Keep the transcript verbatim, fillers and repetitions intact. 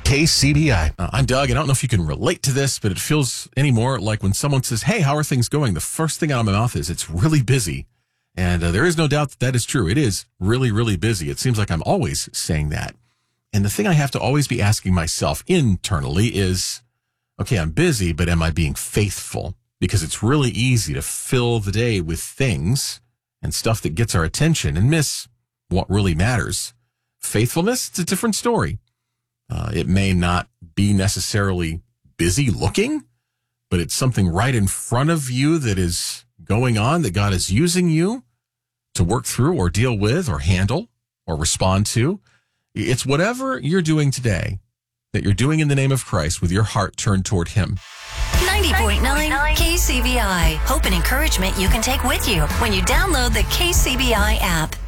K C B I. Uh, I'm Doug. I don't know if you can relate to this, but it feels anymore like when someone says, hey, how are things going? The first thing out of my mouth is, it's really busy. And uh, there is no doubt that that is true. It is really, really busy. It seems like I'm always saying that. And the thing I have to always be asking myself internally is, okay, I'm busy, but am I being faithful? Because it's really easy to fill the day with things and stuff that gets our attention and miss what really matters. Faithfulness, it's a different story. Uh, it may not be necessarily busy looking, but it's something right in front of you that is going on, that God is using you to work through or deal with or handle or respond to. It's whatever you're doing today that you're doing in the name of Christ with your heart turned toward Him. ninety point nine K C B I. Hope and encouragement you can take with you when you download the K C B I app.